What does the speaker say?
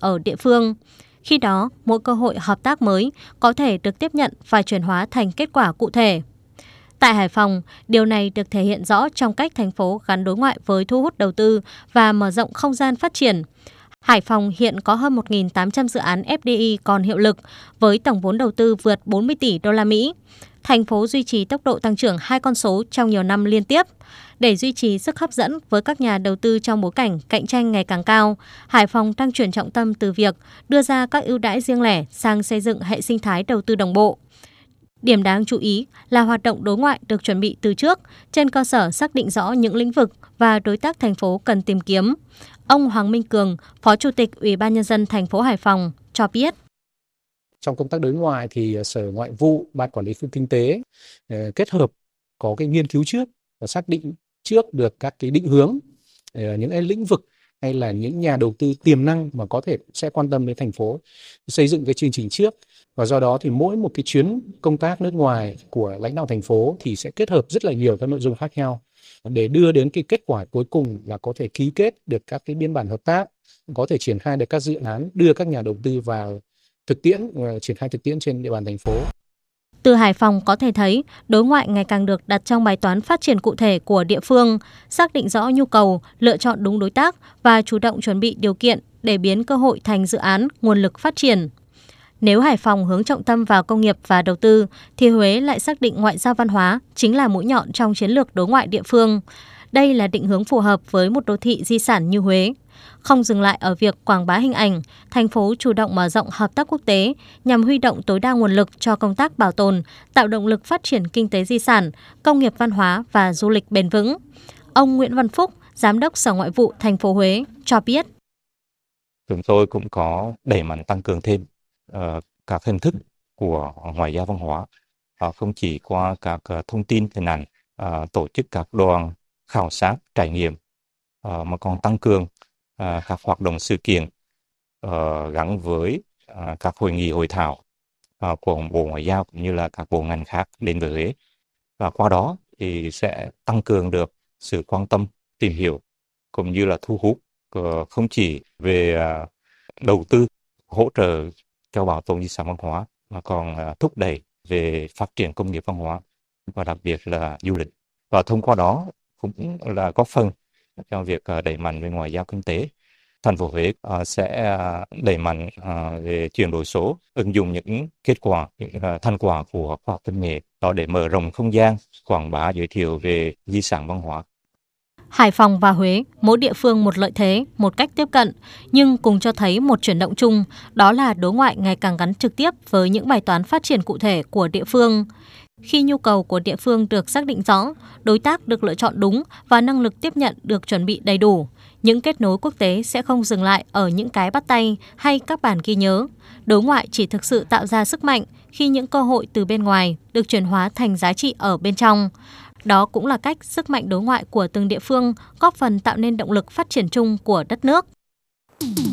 ở địa phương. Khi đó, mỗi cơ hội hợp tác mới có thể được tiếp nhận và chuyển hóa thành kết quả cụ thể. Tại Hải Phòng, điều này được thể hiện rõ trong cách thành phố gắn đối ngoại với thu hút đầu tư và mở rộng không gian phát triển. Hải Phòng hiện có hơn 1.800 dự án FDI còn hiệu lực với tổng vốn đầu tư vượt 40 tỷ đô la Mỹ. Thành phố duy trì tốc độ tăng trưởng 2 con số trong nhiều năm liên tiếp. Để duy trì sức hấp dẫn với các nhà đầu tư trong bối cảnh cạnh tranh ngày càng cao, Hải Phòng đang chuyển trọng tâm từ việc đưa ra các ưu đãi riêng lẻ sang xây dựng hệ sinh thái đầu tư đồng bộ. Điểm đáng chú ý là hoạt động đối ngoại được chuẩn bị từ trước, trên cơ sở xác định rõ những lĩnh vực và đối tác thành phố cần tìm kiếm. Ông Hoàng Minh Cường, Phó Chủ tịch Ủy ban Nhân dân thành phố Hải Phòng cho biết. Trong công tác đối ngoại thì Sở Ngoại vụ, Ban Quản lý Khu kinh tế kết hợp có cái nghiên cứu trước và xác định trước được các cái định hướng, những cái lĩnh vực hay là những nhà đầu tư tiềm năng mà có thể sẽ quan tâm đến thành phố, xây dựng cái chương trình trước. Và do đó thì mỗi một cái chuyến công tác nước ngoài của lãnh đạo thành phố thì sẽ kết hợp rất là nhiều các nội dung khác nhau để đưa đến cái kết quả cuối cùng là có thể ký kết được các cái biên bản hợp tác, có thể triển khai được các dự án, đưa các nhà đầu tư vào thực tiễn, triển khai thực tiễn trên địa bàn thành phố. Từ Hải Phòng có thể thấy, đối ngoại ngày càng được đặt trong bài toán phát triển cụ thể của địa phương, xác định rõ nhu cầu, lựa chọn đúng đối tác và chủ động chuẩn bị điều kiện để biến cơ hội thành dự án, nguồn lực phát triển. Nếu Hải Phòng hướng trọng tâm vào công nghiệp và đầu tư, thì Huế lại xác định ngoại giao văn hóa chính là mũi nhọn trong chiến lược đối ngoại địa phương. Đây là định hướng phù hợp với một đô thị di sản như Huế. Không dừng lại ở việc quảng bá hình ảnh, thành phố chủ động mở rộng hợp tác quốc tế nhằm huy động tối đa nguồn lực cho công tác bảo tồn, tạo động lực phát triển kinh tế di sản, công nghiệp văn hóa và du lịch bền vững. Ông Nguyễn Văn Phúc, Giám đốc Sở Ngoại vụ thành phố Huế cho biết. Chúng tôi cũng có đẩy mạnh tăng cường thêm các hình thức của ngoại giao văn hóa, không chỉ qua các thông tin hình ảnh, tổ chức các đoàn khảo sát trải nghiệm, mà còn tăng cường các hoạt động sự kiện gắn với các hội nghị hội thảo của Bộ Ngoại giao cũng như là các bộ ngành khác đến với Huế, và qua đó thì sẽ tăng cường được sự quan tâm, tìm hiểu cũng như là thu hút không chỉ về đầu tư hỗ trợ cho bảo tồn di sản văn hóa mà còn thúc đẩy về phát triển công nghiệp văn hóa và đặc biệt là du lịch, và thông qua đó cũng là góp phần trong việc đẩy mạnh về ngoại giao kinh tế. Thành phố Huế sẽ đẩy mạnh về chuyển đổi số, ứng dụng những kết quả, những thành quả của khoa học công nghệ đó để mở rộng không gian, quảng bá, giới thiệu về di sản văn hóa. Hải Phòng và Huế, mỗi địa phương một lợi thế, một cách tiếp cận, nhưng cùng cho thấy một chuyển động chung, đó là đối ngoại ngày càng gắn trực tiếp với những bài toán phát triển cụ thể của địa phương. Khi nhu cầu của địa phương được xác định rõ, đối tác được lựa chọn đúng và năng lực tiếp nhận được chuẩn bị đầy đủ, những kết nối quốc tế sẽ không dừng lại ở những cái bắt tay hay các bản ghi nhớ. Đối ngoại chỉ thực sự tạo ra sức mạnh khi những cơ hội từ bên ngoài được chuyển hóa thành giá trị ở bên trong. Đó cũng là cách sức mạnh đối ngoại của từng địa phương góp phần tạo nên động lực phát triển chung của đất nước.